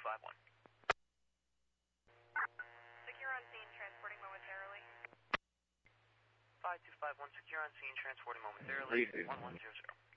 5251. Secure on scene, transporting momentarily. 5251, secure on scene, transporting momentarily. 1100.